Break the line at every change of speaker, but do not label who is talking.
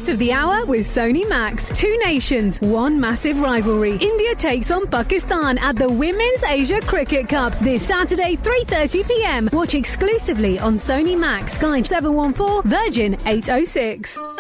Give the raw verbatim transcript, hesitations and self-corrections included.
Sport of the Hour with Sony Max. Two nations, one massive rivalry. India takes on Pakistan at the Women's Asia Cricket Cup this Saturday, three thirty p m. Watch exclusively on Sony Max, Sky seven one four, Virgin eight oh six.